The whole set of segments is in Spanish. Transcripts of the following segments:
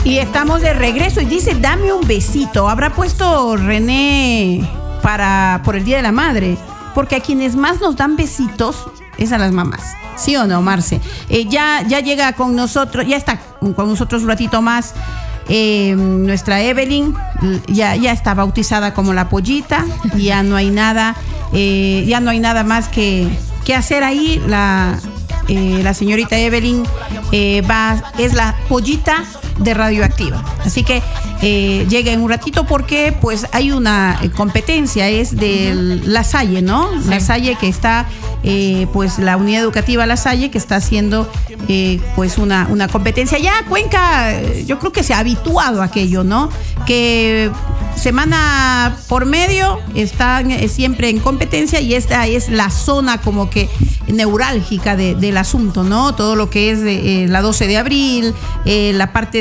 Y estamos de regreso y dice, dame un besito. Habrá puesto René por el Día de la Madre, porque a quienes más nos dan besitos es a las mamás. ¿Sí o no, Marce? Ya llega con nosotros, ya está con nosotros un ratito más. Nuestra Evelyn ya está bautizada como la pollita. Ya no hay nada más que hacer ahí. La señorita Evelyn es la pollita de Radioactiva. Así que llega en un ratito porque pues hay una competencia, es de La Salle, ¿no? Sí. La Salle que está, pues la unidad educativa La Salle que está haciendo pues una competencia. Ya Cuenca, yo creo que se ha habituado a aquello, ¿no? Que semana por medio están siempre en competencia y esta es la zona como que neurálgica del asunto, ¿no? Todo lo que es la 12 de abril, la parte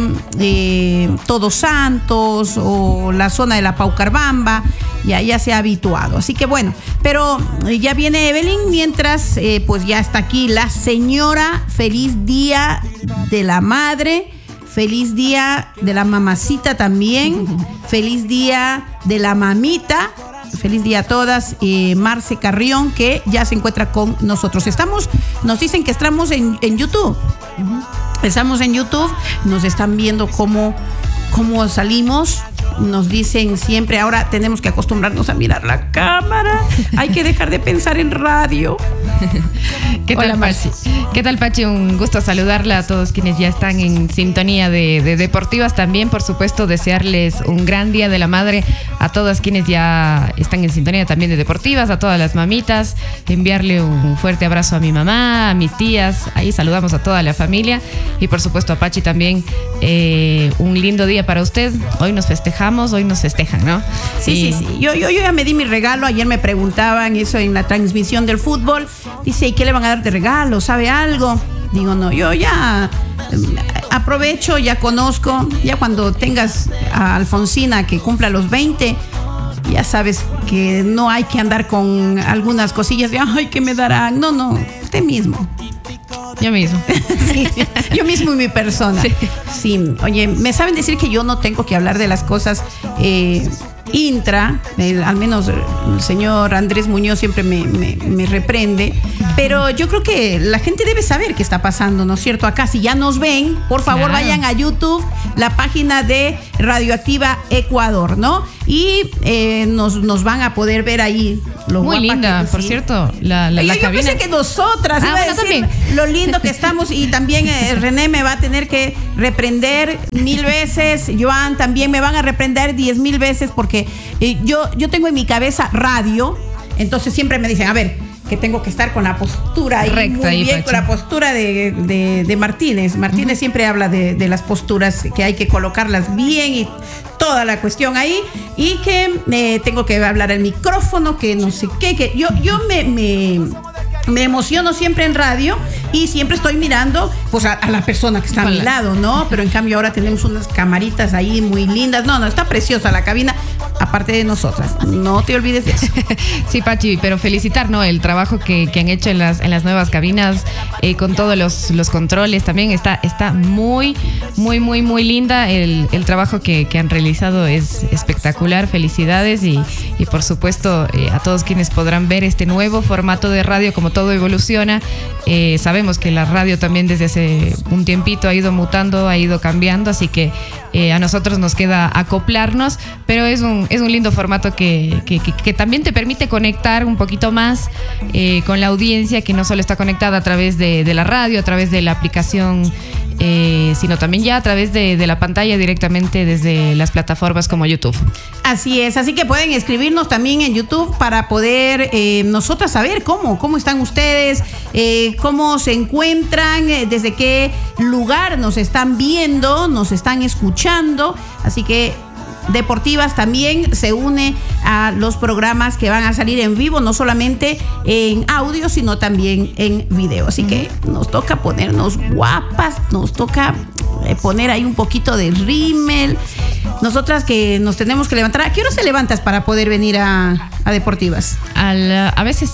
de Todos Santos o la zona de la Paucarbamba, ya se ha habituado. Así que bueno, pero ya viene Evelyn, mientras pues ya está aquí la señora. Feliz Día de la Madre. Feliz día de la mamacita también. Feliz día de la mamita. Feliz día a todas. Marce Carrión, que ya se encuentra con nosotros. Nos dicen que estamos en YouTube. Estamos en YouTube. Nos están viendo cómo salimos. Nos dicen siempre, ahora tenemos que acostumbrarnos a mirar la cámara. Hay que dejar de pensar en radio. ¿Qué tal, Pachi? ¿Qué tal, Pachi? Un gusto saludarla a todos quienes ya están en sintonía de Deportivas. También, por supuesto, desearles un gran Día de la Madre a todas quienes ya están en sintonía también de Deportivas, a todas las mamitas. Enviarle un fuerte abrazo a mi mamá, a mis tías. Ahí saludamos a toda la familia. Y, por supuesto, a Pachi también un lindo día para usted. Hoy nos festejan, ¿no? Sí. Yo ya me di mi regalo. Ayer me preguntaban eso en la transmisión del fútbol. Dice, ¿y qué le van a dar de regalo? ¿Sabe algo? Digo, no, yo ya aprovecho, ya conozco. Ya cuando tengas a Alfonsina que cumpla los 20, ya sabes que no hay que andar con algunas cosillas de, ay, ¿qué me darán? No, usted mismo. Yo mismo. Sí, yo mismo y mi persona. Sí. Oye, me saben decir que yo no tengo que hablar de las cosas al menos el señor Andrés Muñoz siempre me reprende, pero yo creo que la gente debe saber qué está pasando, ¿no es cierto? Acá, si ya nos ven, por favor, vayan a YouTube, la página de Radioactiva Ecuador, ¿no? Y nos van a poder ver ahí. Muy linda, por cierto, la yo cabina. Pensé que nosotras iba a decir también lo lindo que estamos, y también René me va a tener que reprender 1000 veces, Joan también me van a reprender 10,000 veces, porque yo tengo en mi cabeza radio, entonces siempre me dicen, a ver, que tengo que estar con la postura ahí, recta, muy bien, con la postura de Martínez. Martínez siempre habla de las posturas, que hay que colocarlas bien y toda la cuestión ahí, y que tengo que hablar al micrófono, que no sé qué, que yo me emociono siempre en radio y siempre estoy mirando pues a la persona que está a mi lado, ¿no? Pero en cambio ahora tenemos unas camaritas ahí muy lindas. No, está preciosa la cabina, aparte de nosotras. No te olvides de eso. Sí, Pachi, pero felicitar, ¿no? El trabajo que han hecho en las nuevas cabinas, con todos los controles también. Está muy, muy, muy, muy linda. El trabajo que han realizado es espectacular. Felicidades y por supuesto a todos quienes podrán ver este nuevo formato de radio. Como todo evoluciona, sabemos que la radio también desde hace un tiempito ha ido mutando, ha ido cambiando, así que a nosotros nos queda acoplarnos, pero es un lindo formato que también te permite conectar un poquito más con la audiencia, que no solo está conectada a través de la radio, a través de la aplicación, sino también ya a través de la pantalla directamente desde las plataformas como YouTube. Así es, así que pueden escribirnos también en YouTube para poder nosotras saber cómo están ustedes, cómo se encuentran, desde qué lugar nos están viendo, nos están escuchando. Así que Deportivas también se une a los programas que van a salir en vivo, no solamente en audio, sino también en video. Así que nos toca ponernos guapas, nos toca poner ahí un poquito de rímel. Nosotras que nos tenemos que levantar. ¿A qué hora se levantas para poder venir a a deportivas? A veces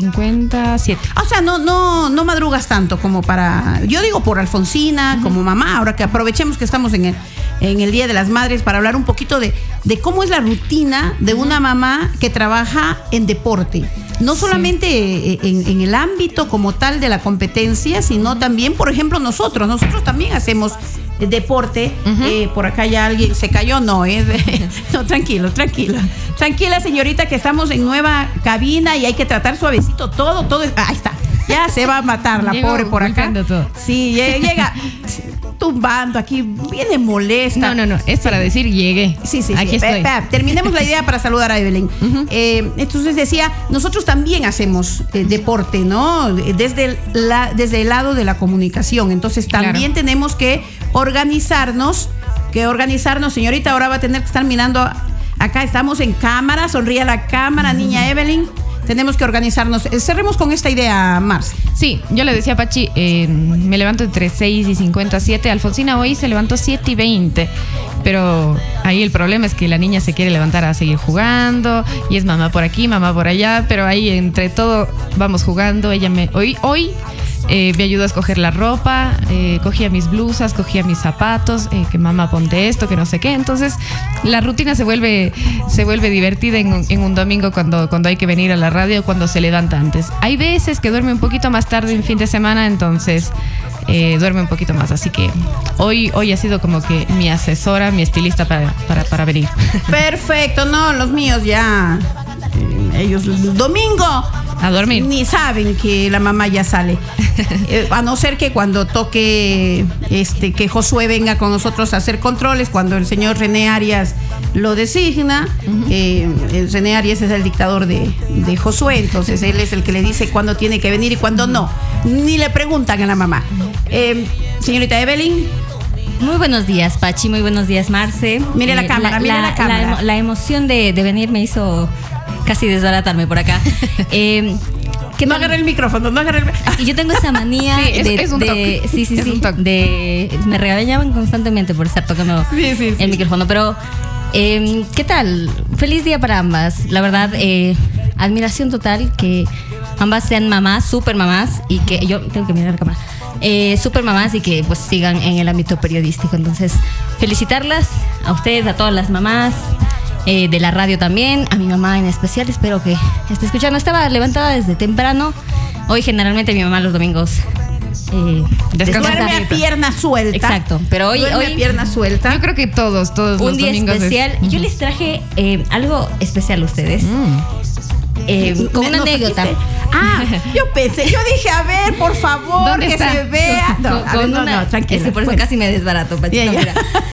6:57. O sea, no madrugas tanto como para... Yo digo por Alfonsina, como mamá, ahora que aprovechemos que estamos en el Día de las Madres para hablar un poquito de cómo es la rutina de una mamá que trabaja en deporte. No solamente en el ámbito como tal de la competencia, sino también, por ejemplo, nosotros también hacemos deporte. Por acá ya alguien se cayó, no, tranquila, señorita, que estamos en nueva cabina y hay que tratar suavecito todo, ahí está, ya se va a matar la pobre por acá. Todo. Sí, llega tumbando aquí, viene molesta. No, es para decir llegué. Sí. Aquí estoy. Terminemos la idea para saludar a Evelyn. Entonces decía, nosotros también hacemos deporte, ¿no? Desde el lado de la comunicación. Entonces también tenemos que organizarnos, señorita. Ahora va a tener que estar mirando acá, estamos en cámara, sonríe a la cámara, niña Evelyn. Tenemos que organizarnos. Cerremos con esta idea, Marce. Sí, yo le decía a Pachi, me levanto entre 6:57. Alfonsina hoy se levantó 7:20. Pero ahí el problema es que la niña se quiere levantar a seguir jugando. Y es mamá por aquí, mamá por allá. Pero ahí entre todo vamos jugando. Ella hoy me ayudó a escoger la ropa, cogía mis blusas, cogía mis zapatos, que mamá ponte esto, que no sé qué. Entonces la rutina se vuelve divertida en un domingo cuando hay que venir a la radio, cuando se levanta antes. Hay veces que duerme un poquito más tarde en fin de semana, entonces duerme un poquito más. Así que hoy ha sido como que mi asesora, mi estilista para venir. Perfecto, no, los míos ya, ellos domingo a dormir. Ni saben que la mamá ya sale. A no ser que cuando toque que Josué venga con nosotros a hacer controles, cuando el señor René Arias lo designa. El René Arias es el dictador de Josué, entonces él es el que le dice cuándo tiene que venir y cuándo no. Ni le preguntan a la mamá. Señorita Evelyn. Muy buenos días, Pachi, muy buenos días, Marce. Mire la cámara, mire la cámara. La emoción de venir me hizo casi desbaratarme por acá. No agarré el micrófono, Y yo tengo esa manía es un toque. Me regañaban constantemente por estar tocando el micrófono. Pero, ¿qué tal? Feliz día para ambas. La verdad, admiración total que ambas sean mamás, super mamás, y que yo tengo que mirar la cámara. Super mamás y que pues sigan en el ámbito periodístico. Entonces, felicitarlas a ustedes, a todas las mamás de la radio también, a mi mamá en especial. Espero que esté escuchando. Estaba levantada desde temprano. Hoy generalmente mi mamá los domingos duerme a pierna suelta. Exacto, pero hoy a pierna suelta. Yo creo que todos un los día domingos especial. Yo les traje algo especial a ustedes. Con una anécdota. Yo dije, a ver, por favor, ¿dónde que está? se vea. No, tranquila. Es que por eso casi me desbarato, Pachito. Ya.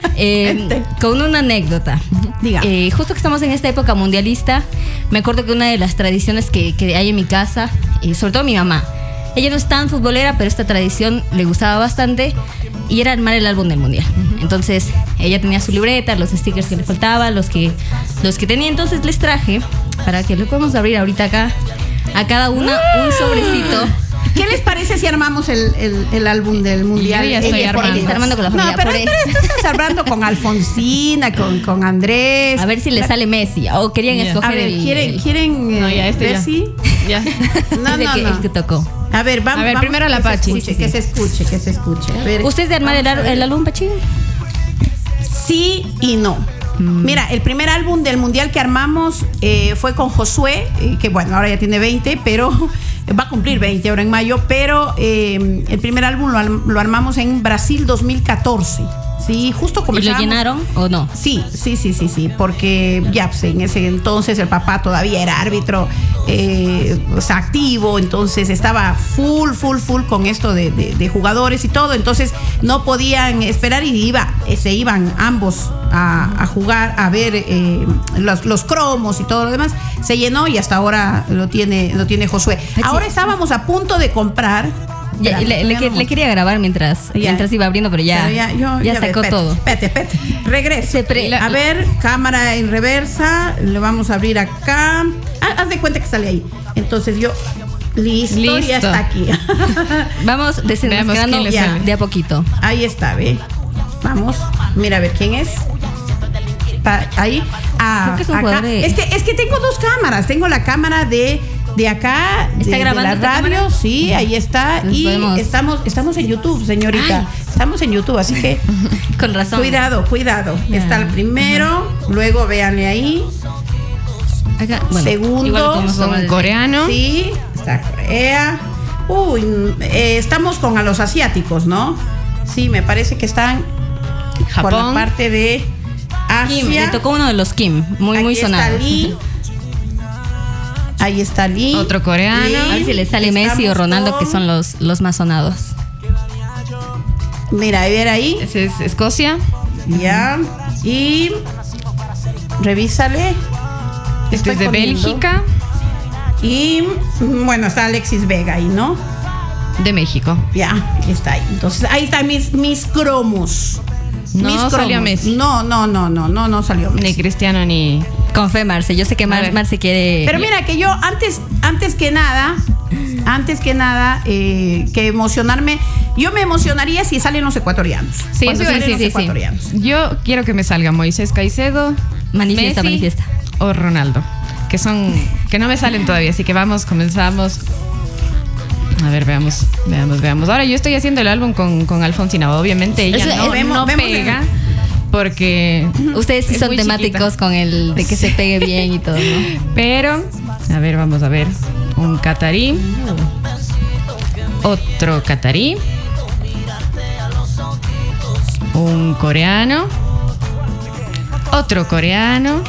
Con una anécdota. Diga. Justo que estamos en esta época mundialista, me acuerdo que una de las tradiciones que hay en mi casa, y sobre todo mi mamá, ella no es tan futbolera, pero esta tradición le gustaba bastante, y era armar el álbum del mundial. Entonces ella tenía su libreta, los stickers que le faltaban, los que tenía. Entonces les traje, para que lo podamos abrir ahorita acá, a cada una un sobrecito. ¿Qué les parece si armamos el álbum del mundial? Yo ya estoy armando con la familia. No, pero tú estás hablando con Alfonsina, con Andrés. A ver si le sale Messi. O querían escoger a ver, ¿quieren no, ya Messi? Ya. No. El que tocó. A ver, vamos. Primero la Pachi. Que se escuche. A ver, ¿Usted de armar el álbum, Pachi? Sí y no. Mira, el primer álbum del mundial que armamos fue con Josué, que bueno, ahora ya tiene 20, pero va a cumplir 20 ahora en mayo, pero el primer álbum lo armamos en Brasil 2014. Sí, justo como. ¿Y lo llenaron o no? Sí, porque ya pues, en ese entonces el papá todavía era árbitro activo, entonces estaba full con esto de jugadores y todo, entonces no podían esperar y se iban ambos a jugar, a ver los cromos y todo lo demás. Se llenó y hasta ahora lo tiene Josué. Ahora estábamos a punto de comprar. Le quería grabar mientras iba abriendo, pero ya sacó todo. Espérate. Regrese. A ver, cámara en reversa. Le vamos a abrir acá. Haz de cuenta que sale ahí. Entonces yo... Listo. Ya está aquí. Vamos desenmascarando de a poquito. Ahí está, ve. Vamos. Mira a ver quién es. Ahí. Creo que es un acá. jugador de... Es que tengo dos cámaras. Tengo la cámara de acá, ¿Está de grabando la esta radio, cámara? sí, ahí está. Nos Y podemos- estamos en YouTube, señorita. Ay. Estamos en YouTube, así que Con razón. cuidado. Ya. Está el primero, luego véanle ahí. Acá, bueno, Segundo, igual lo podemos son tomar desde- coreano. Sí, está Corea. Uy, estamos con a los asiáticos, Sí, me parece que están por la Japón. parte de Kim, le Asia. tocó uno de los Kim, muy Aquí sonado. está Lee. Ahí está Lee. Otro coreano. Lee. A ver si le sale Messi o Estamos Ronaldo, que con- son los más sonados. Mira, a ver ahí. Ese es Escocia. Ya. Y revísale. Este es de poniendo. Bélgica. Y bueno, está Alexis Vega ahí, ¿no? De México. Ya, está ahí. Entonces, ahí están mis cromos. No Mis salió cromos. Messi. No salió Messi. Ni Cristiano ni. Con fe, Marce. Yo sé que A ver. Marce quiere... Pero mira que yo antes que nada, que emocionarme, yo me emocionaría si salen los ecuatorianos. Sí, Cuando eso iba a salen decir, los sí. ecuatorianos. Yo quiero que me salga Moisés Caicedo, Manifiesta, Messi manifiesta. o Ronaldo, que no me salen todavía, así que comenzamos. A ver, veamos. Ahora yo estoy haciendo el álbum con Alfonsina, obviamente ella Eso, no vemos pega porque Ustedes sí es son muy temáticos chiquita. con el de que se pegue bien y todo, ¿no? Pero, a ver, vamos a ver. Un catarí. Otro catarí. Un coreano. Otro coreano.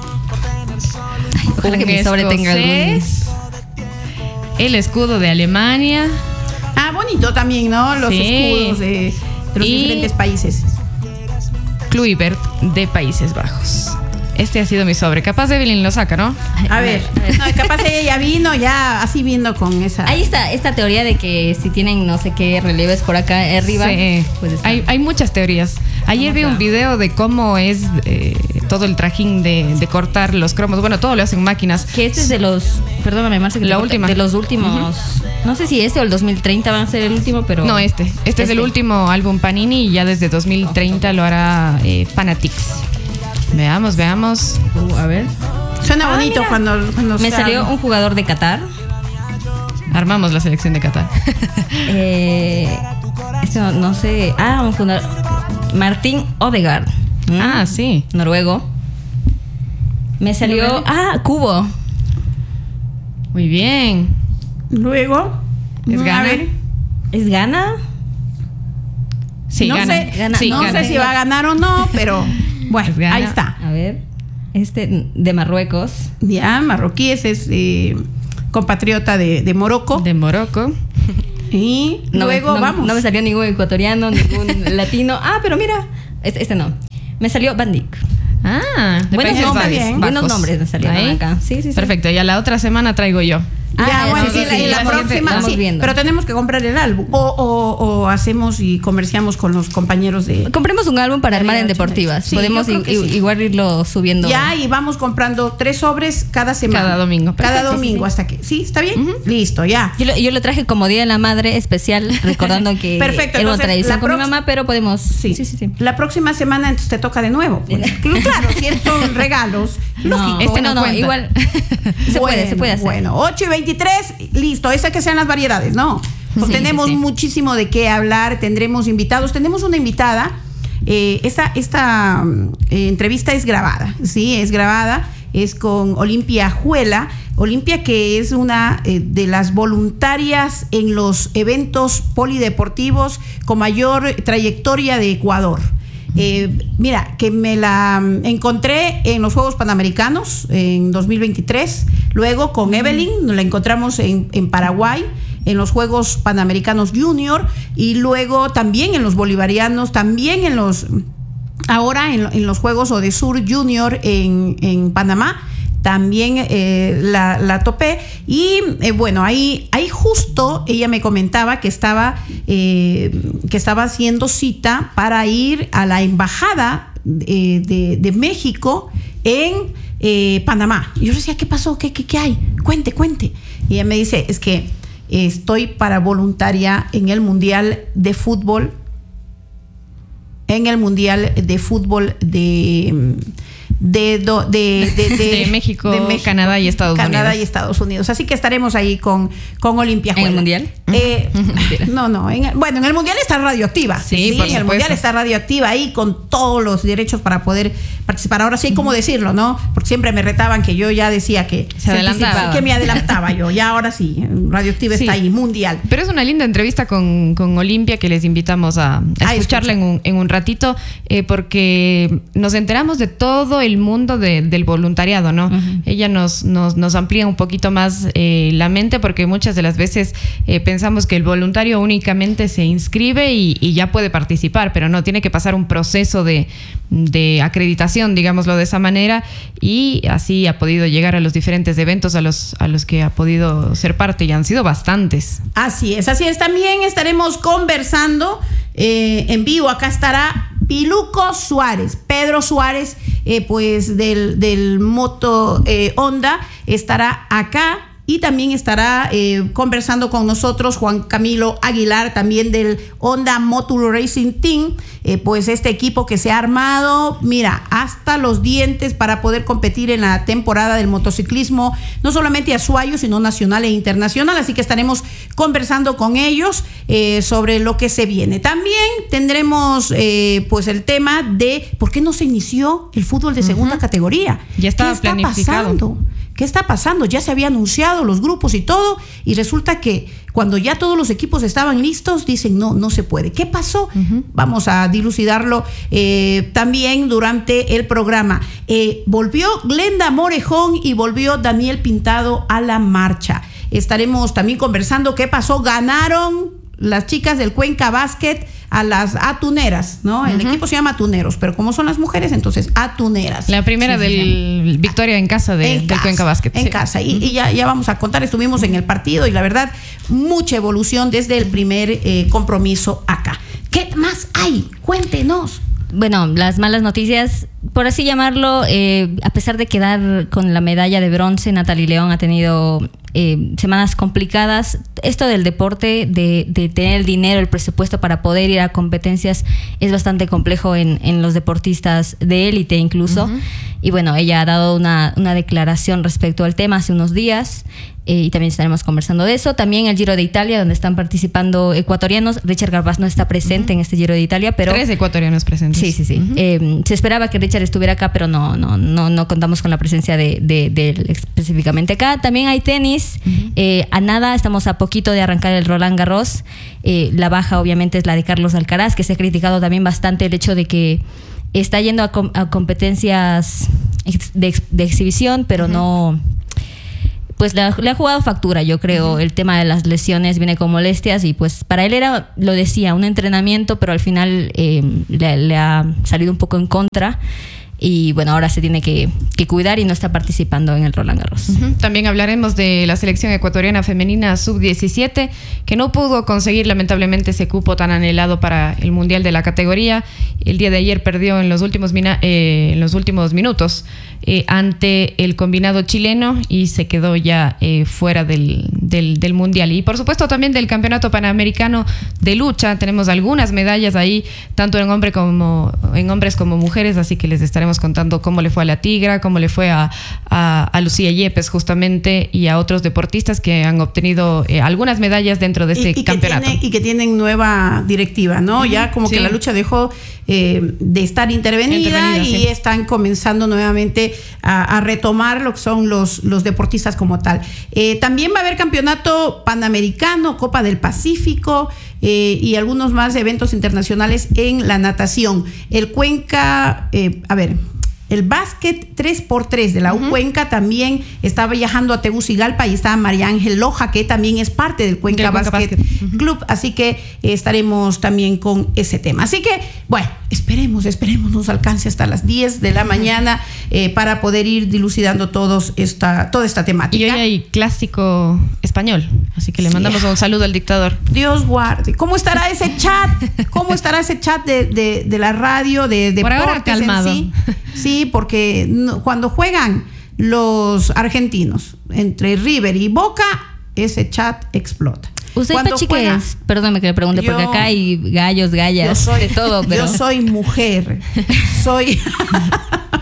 Ojalá que mi sobre tenga algún... escocés, el escudo de Alemania. Ah, bonito también, ¿no? Los Sí. escudos de los Y- diferentes países. Kluivert de Países Bajos. Este ha sido mi sobre. Capaz Evelyn lo saca, ¿no? A ver, no, capaz ella ya vino, ya así viendo con esa. Ahí está esta teoría de que si tienen no sé qué relieves por acá arriba, Sí. pues está. Hay muchas teorías. Ayer vi un video de cómo es todo el trajín de cortar los cromos. Bueno, todo lo hacen máquinas. Que este es de los, perdóname Marce, que La te corte, última. de los últimos, no sé si este o el 2030 van a ser el último, pero... No, este es el último álbum Panini y ya desde 2030 lo hará Fanatics. Veamos. a ver. Suena bonito mira. cuando Me sale. salió un jugador de Qatar. Armamos la selección de Qatar. Este no sé. Un jugador. Martín Odegaard. Ah, sí. Noruego. Me salió. Cubo. Muy bien. Luego. ¿Es a Ghana? ver, ¿Es Ghana? Sí, no gana. sé, Gana. Sí, no gana. sé si va a ganar o no, pero bueno, Es Ghana. ahí está. A ver. Este de Marruecos. Ya, marroquí, ese es compatriota de Morocco. De Morocco. Y luego vamos. No me salió ningún ecuatoriano, ningún latino. Pero mira. Este no. Me salió Van Dijk. De Buenos Países nombres, Bajos. buenos nombres me salieron Ahí. acá. Sí. Perfecto, ya la otra semana traigo yo. Ya, bueno, sí, sí, la la próxima, siguiente vamos sí, viendo. pero tenemos que comprar el álbum. O hacemos y comerciamos con los compañeros de. Compremos un álbum para armar en deportivas. Sí, Podemos yo creo que sí. igual irlo subiendo. Ya, y vamos comprando 3 sobres cada semana. Cada domingo. Cada Perfecto, domingo, hasta que. ¿Sí? ¿Está bien? Listo, ya. Yo lo traje como Día de la Madre especial, recordando que Perfecto, era una entonces, tradición la con mi prox- mamá, pero podemos... Sí. La próxima semana entonces te toca de nuevo. Pues. Claro, si son regalos. Lógico. Este no cuenta. igual se puede hacer. Bueno, 8:23, listo. Esa que sean las variedades, ¿no? Pues Sí, tenemos sí. muchísimo de qué hablar, tendremos invitados. Tenemos una invitada. Esta entrevista es grabada, ¿sí? Es grabada. Es con Olimpia Juela. Olimpia, que es una de las voluntarias en los eventos polideportivos con mayor trayectoria de Ecuador. Mira, que me la encontré en los Juegos Panamericanos en 2023, luego con Evelyn, nos la encontramos en Paraguay, en los Juegos Panamericanos Junior, y luego también en los bolivarianos, también en los, ahora en los Juegos Odesur Junior en Panamá. También la topé y bueno, ahí justo ella me comentaba que estaba haciendo cita para ir a la embajada de México en Panamá. Y yo decía, ¿qué pasó? ¿Qué hay? Cuente. Y ella me dice, es que estoy para voluntaria en el Mundial de Fútbol, de México, Canadá y Estados Unidos. Canadá y Estados Unidos. Así que estaremos ahí con Olimpia. ¿En el Mundial? No. En el Mundial está Radioactiva. Sí, por en el Mundial está Radioactiva ahí con todos los derechos para poder participar. Ahora sí hay cómo decirlo, ¿no? Porque siempre me retaban que yo ya decía que se adelantaba. Que me adelantaba yo. Ya ahora sí, Radioactiva está ahí, Mundial. Pero es una linda entrevista con Olimpia que les invitamos a escucharla en un ratito, porque nos enteramos de todo el mundo del voluntariado, ¿no? Ella nos amplía un poquito más la mente, porque muchas de las veces pensamos que el voluntario únicamente se inscribe y ya puede participar, pero no, tiene que pasar un proceso de acreditación, digámoslo de esa manera, y así ha podido llegar a los diferentes eventos a los que ha podido ser parte, y han sido bastantes. Así es. También estaremos conversando en vivo. Acá estará Piluco Suárez, Pedro Suárez, pues del Moto Honda, estará acá. Y también estará conversando con nosotros Juan Camilo Aguilar, también del Honda Motor Racing Team, pues este equipo que se ha armado, mira, hasta los dientes para poder competir en la temporada del motociclismo, no solamente azuayo, sino nacional e internacional. Así que estaremos conversando con ellos sobre lo que se viene. También tendremos pues el tema de por qué no se inició el fútbol de segunda categoría. Ya estaba planificado. ¿Qué está pasando? Ya se había anunciado los grupos y todo, y resulta que cuando ya todos los equipos estaban listos, dicen no se puede. ¿Qué pasó? Vamos a dilucidarlo también durante el programa. Volvió Glenda Morejón y volvió Daniel Pintado a la marcha. Estaremos también conversando qué pasó. Ganaron las chicas del Cuenca Basket a las atuneras, ¿no? El equipo se llama Atuneros, pero como son las mujeres, entonces atuneras. La primera victoria en casa del Cuenca Basket. En casa. Y ya vamos a contar, estuvimos en el partido y la verdad, mucha evolución desde el primer compromiso acá. ¿Qué más hay? Cuéntenos. Bueno, las malas noticias, por así llamarlo, a pesar de quedar con la medalla de bronce, Natalie León ha tenido semanas complicadas. Esto del deporte, de tener el dinero, el presupuesto para poder ir a competencias, es bastante complejo en los deportistas de élite incluso. Y bueno, ella ha dado una declaración respecto al tema hace unos días. Y también estaremos conversando de eso. También el Giro de Italia, donde están participando ecuatorianos. Richard Garbaz no está presente en este Giro de Italia, pero 3 ecuatorianos presentes. Sí. Se esperaba que Richard estuviera acá, pero no contamos con la presencia de él específicamente acá. También hay tenis. A nada, estamos a poquito de arrancar el Roland Garros. La baja obviamente es la de Carlos Alcaraz, que se ha criticado también bastante el hecho de que está yendo a competencias de exhibición, pero no... Pues le ha jugado factura, yo creo. El tema de las lesiones viene con molestias y pues para él era, lo decía, un entrenamiento, pero al final le ha salido un poco en contra. Y bueno, ahora se tiene que cuidar y no está participando en el Roland Garros. También hablaremos de la selección ecuatoriana femenina sub-17, que no pudo conseguir lamentablemente ese cupo tan anhelado para el Mundial de la categoría. El día de ayer perdió en los últimos minutos ante el combinado chileno y se quedó ya fuera del Mundial. Y por supuesto también del Campeonato Panamericano de Lucha. Tenemos algunas medallas ahí, tanto en hombres como mujeres, así que les estaremos contando cómo le fue a la Tigra, cómo le fue a Lucía Yepes justamente, y a otros deportistas que han obtenido algunas medallas dentro de este campeonato. Que tienen nueva directiva, ¿no? Ya como que la lucha dejó de estar intervenida y están comenzando nuevamente a retomar lo que son los deportistas como tal. También va a haber campeonato panamericano, Copa del Pacífico y algunos más eventos internacionales en la natación. El Cuenca, el básquet 3x3 de la U Cuenca también está viajando a Tegucigalpa y está María Ángel Loja, que también es parte del Cuenca Basket Club, así que estaremos también con ese tema. Así que, bueno, esperemos nos alcance hasta las 10 de la mañana para poder ir dilucidando toda esta temática. Y hoy hay clásico español, así que le mandamos un saludo al dictador. Dios guarde. ¿Cómo estará ese chat? ¿Cómo estará ese chat de la radio, de deportes? Por ahora calmado. Sí, porque cuando juegan los argentinos entre River y Boca, ese chat explota. ¿Usted, Pachi, qué es? Perdóname que le pregunte, porque acá hay gallos, gallas, de todo. Pero... Yo soy mujer.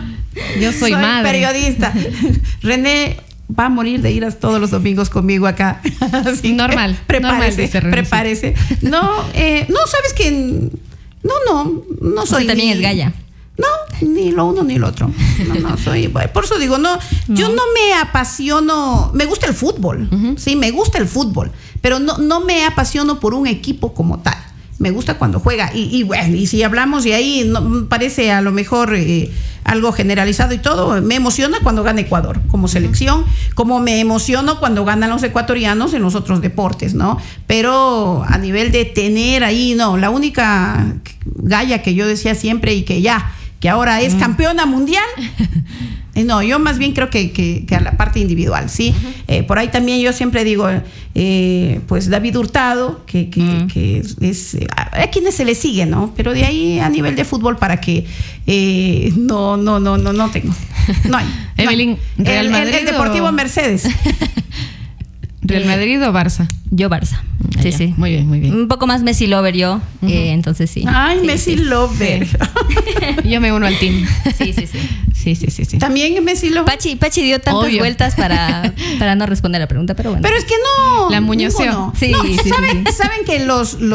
Yo soy madre. Periodista. René va a morir de ir todos los domingos conmigo acá. Así normal. Prepárese. No, sabes que no soy. También es galla. No, ni lo uno ni lo otro. No soy. Por eso digo, yo no me apasiono. Me gusta el fútbol. Sí, me gusta el fútbol. Pero no me apasiono por un equipo como tal. Me gusta cuando juega. Y bueno, y si hablamos de ahí, no, parece a lo mejor algo generalizado y todo. Me emociona cuando gana Ecuador como selección, como me emociono cuando ganan los ecuatorianos en los otros deportes, ¿no? Pero a nivel de tener ahí, no, la única galla que yo decía siempre y que ahora es campeona mundial. No, yo más bien creo que a la parte individual, ¿sí? Por ahí también yo siempre digo, pues David Hurtado, que es a quienes se le sigue, ¿no? Pero de ahí a nivel de fútbol para que no tengo. No hay. Evelyn, ¿Real Madrid el Deportivo Mercedes. ¿Real Madrid o Barça? Yo Barça. Sí, sí. Muy bien, muy bien. Un poco más Messi lover yo, entonces sí. Ay, sí, Messi lover. Sí. Yo me uno al team. Sí. También Messi lover. Pachi dio tantas vueltas para no responder la pregunta, pero bueno. Pero es que no. La muñeció. No. Sí, ¿Saben que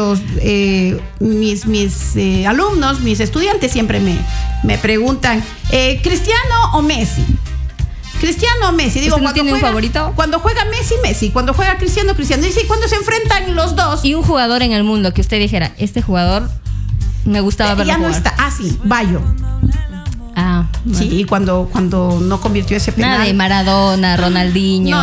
mis alumnos, mis estudiantes siempre me preguntan, ¿Cristiano o Messi? Cristiano o Messi. Digo, ¿usted no tiene un favorito? Cuando juega Messi. Cuando juega Cristiano. Y cuando se enfrentan los dos. Y un jugador en el mundo que usted dijera, este jugador me gustaba verlo ya jugar. no está. Sí, Bayo. Sí, cuando no convirtió ese penal. Nada de Maradona, Ronaldinho.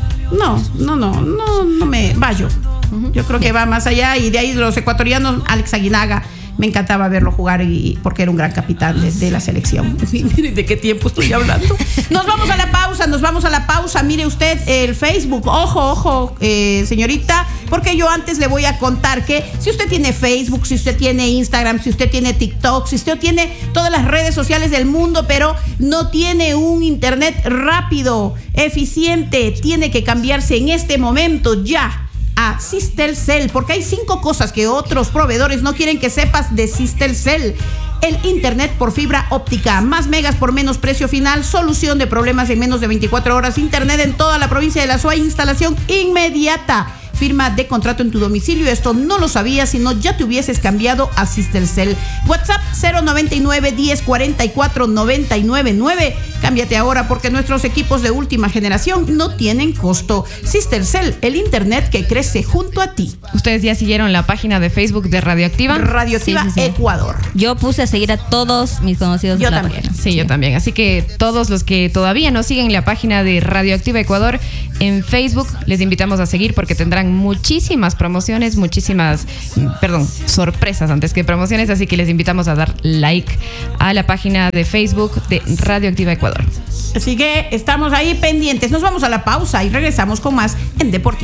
No me... Bayo. Yo creo que va más allá. Y de ahí los ecuatorianos, Alex Aguinaga. Me encantaba verlo jugar porque era un gran capitán de la selección. Miren de qué tiempo estoy hablando. Nos vamos a la pausa. Mire usted el Facebook. Ojo, señorita, porque yo antes le voy a contar que si usted tiene Facebook, si usted tiene Instagram, si usted tiene TikTok, si usted tiene todas las redes sociales del mundo, pero no tiene un internet rápido, eficiente, tiene que cambiarse en este momento ya a Sistelcel, porque hay 5 cosas que otros proveedores no quieren que sepas de Sistelcel. El internet por fibra óptica, más megas por menos precio final, solución de problemas en menos de 24 horas, internet en toda la provincia de La Suay, instalación inmediata, firma de contrato en tu domicilio. Esto no lo sabías, si no ya te hubieses cambiado a Sistelcel. WhatsApp 099 10 44 999. Cámbiate ahora porque nuestros equipos de última generación no tienen costo. Sistelcel, el internet que crece junto a ti. ¿Ustedes ya siguieron la página de Facebook de Radioactiva? Radioactiva sí. Ecuador. Yo puse a seguir a todos mis conocidos. Yo también. Sí, yo también. Así que todos los que todavía no siguen la página de Radioactiva Ecuador en Facebook, les invitamos a seguir porque tendrán muchísimas promociones, sorpresas antes que promociones, así que les invitamos a dar like a la página de Facebook de Radioactiva Ecuador. Así que estamos ahí pendientes. Nos vamos a la pausa y regresamos con más en Deportivo.